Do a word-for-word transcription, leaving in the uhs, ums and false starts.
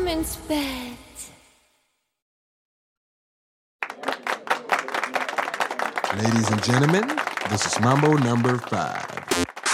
ins Bett. Ladies and gentlemen, this is Mambo number five.